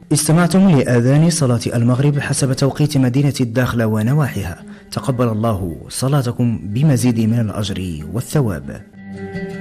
استمعتم لآذان صلاة المغرب حسب توقيت مدينة الداخلة ونواحيها. تقبل الله صلاتكم بمزيد من الأجر والثواب.